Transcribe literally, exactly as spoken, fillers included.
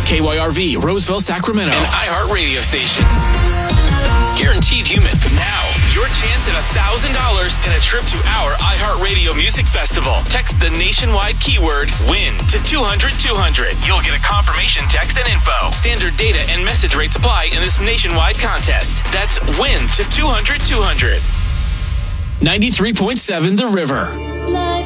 K Y R V, Roseville, Sacramento. An iHeart radio station. Guaranteed human. Now, your chance at one thousand dollars and a trip to our iHeartRadio Music Festival. Text the nationwide keyword WIN to two hundred two hundred. You'll get a confirmation text and info. Standard data and message rates apply in this nationwide contest. That's WIN to two hundred two hundred. ninety-three point seven The River.